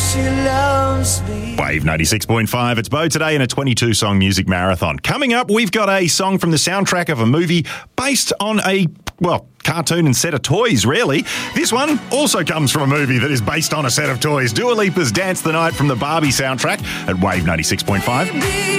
she loves me. Wave 96.5. It's Bo today in a 22-song music marathon. Coming up, we've got a song from the soundtrack of a movie based on a, cartoon and set of toys, really. This one also comes from a movie that is based on a set of toys. Dua Lipa's Dance the Night from the Barbie soundtrack at Wave 96.5.